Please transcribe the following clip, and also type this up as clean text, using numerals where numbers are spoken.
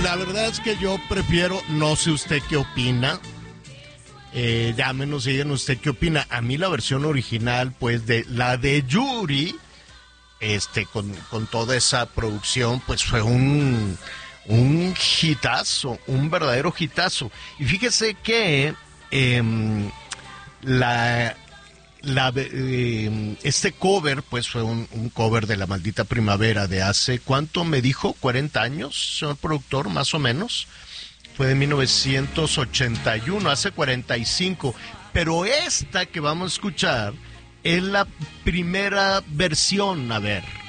La verdad es que yo prefiero, no sé usted qué opina, llámenos, díganos usted qué opina. A mí la versión original, pues, de la de Yuri, con toda esa producción, pues fue un hitazo, un verdadero hitazo. Y fíjese que este cover, pues fue un cover de La Maldita Primavera de hace, ¿cuánto me dijo? 40 años, señor productor, más o menos. Fue de 1981, hace 45. Pero esta que vamos a escuchar es la primera versión, a ver.